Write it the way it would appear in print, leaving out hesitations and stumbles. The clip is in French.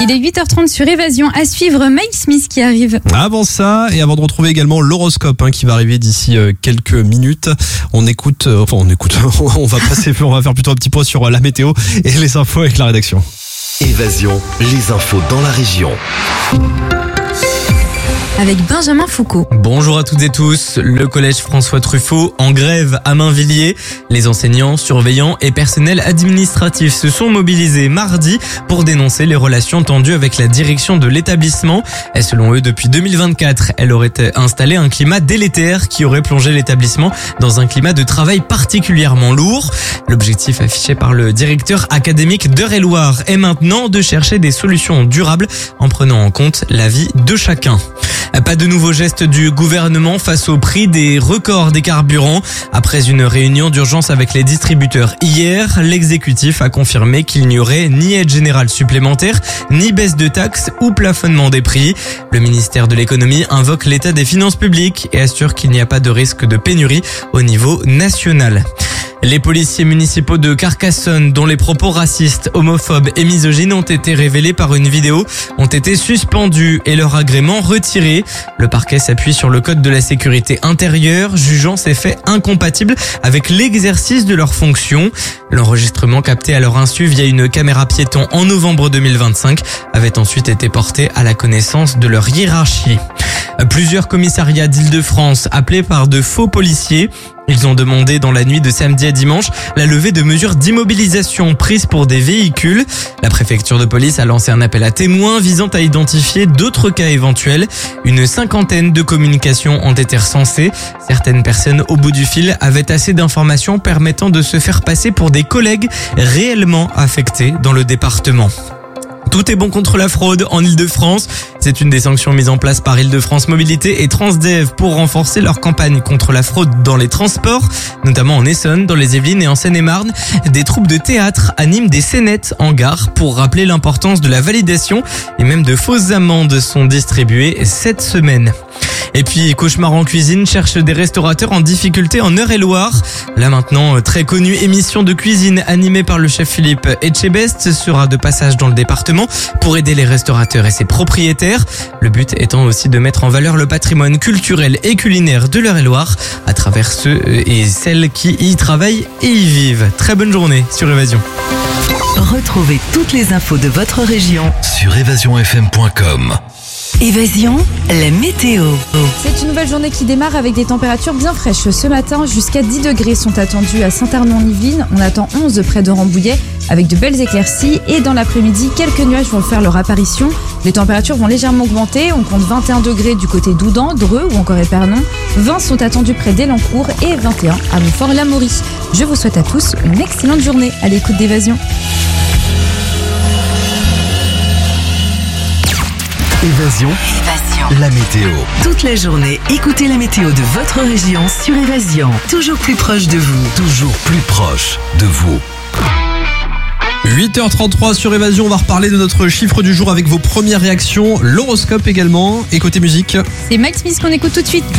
Il est 8h30 sur Évasion. À suivre, Mike Smith qui arrive. Avant ça, et avant de retrouver également l'horoscope qui va arriver d'ici quelques minutes, on va faire plutôt un petit point sur la météo et les infos avec la rédaction. Évasion, les infos dans la région. Avec Benjamin Foucault. Bonjour à toutes et tous. Le collège François Truffaut en grève à Mainvilliers. Les enseignants, surveillants et personnels administratifs se sont mobilisés mardi pour dénoncer les relations tendues avec la direction de l'établissement. Et selon eux, depuis 2024, elle aurait installé un climat délétère qui aurait plongé l'établissement dans un climat de travail particulièrement lourd. L'objectif affiché par le directeur académique d'Eure-et-Loir est maintenant de chercher des solutions durables en prenant en compte la vie de chacun. Pas de nouveaux gestes du gouvernement face au prix des records des carburants. Après une réunion d'urgence avec les distributeurs hier, l'exécutif a confirmé qu'il n'y aurait ni aide générale supplémentaire, ni baisse de taxes ou plafonnement des prix. Le ministère de l'économie invoque l'état des finances publiques et assure qu'il n'y a pas de risque de pénurie au niveau national. Les policiers municipaux de Carcassonne, dont les propos racistes, homophobes et misogynes ont été révélés par une vidéo, ont été suspendus et leur agrément retiré. Le parquet s'appuie sur le code de la sécurité intérieure, jugeant ces faits incompatibles avec l'exercice de leurs fonctions. L'enregistrement capté à leur insu via une caméra piéton en novembre 2025 avait ensuite été porté à la connaissance de leur hiérarchie. Plusieurs commissariats d'Île-de-France appelés par de faux policiers. Ils ont demandé dans la nuit de samedi à dimanche la levée de mesures d'immobilisation prises pour des véhicules. La préfecture de police a lancé un appel à témoins visant à identifier d'autres cas éventuels. Une cinquantaine de communications ont été recensées. Certaines personnes au bout du fil avaient assez d'informations permettant de se faire passer pour des collègues réellement affectés dans le département. Tout est bon contre la fraude en Île-de-France. C'est une des sanctions mises en place par Île-de-France Mobilité et Transdev pour renforcer leur campagne contre la fraude dans les transports, notamment en Essonne, dans les Yvelines et en Seine-et-Marne. Des troupes de théâtre animent des scénettes en gare pour rappeler l'importance de la validation et même de fausses amendes sont distribuées cette semaine. Et puis, Cauchemar en cuisine cherche des restaurateurs en difficulté en Eure-et-Loir. La maintenant très connue émission de cuisine animée par le chef Philippe Etchebest sera de passage dans le département pour aider les restaurateurs et ses propriétaires. Le but étant aussi de mettre en valeur le patrimoine culturel et culinaire de l'Eure-et-Loir à travers ceux et celles qui y travaillent et y vivent. Très bonne journée sur Évasion. Retrouvez toutes les infos de votre région Sur évasionfm.com. Évasion, la météo. C'est une nouvelle journée qui démarre avec des températures bien fraîches. Ce matin, jusqu'à 10 degrés sont attendus à Saint-Arnaud-en-Yvelines. On attend 11 près de Rambouillet avec de belles éclaircies. Et dans l'après-midi, quelques nuages vont faire leur apparition. Les températures vont légèrement augmenter. On compte 21 degrés du côté d'Oudan, Dreux ou encore Épernon. 20 sont attendus près d'Elancourt et 21 à Montfort-l'Amaury. Je vous souhaite à tous une excellente journée à l'écoute d'Évasion. Évasion, la météo. Toute la journée, écoutez la météo de votre région sur Évasion. Toujours plus proche de vous. Toujours plus proche de vous. 8h33 sur Évasion, on va reparler de notre chiffre du jour avec vos premières réactions, l'horoscope également, et côté musique. C'est Mike Smith qu'on écoute tout de suite.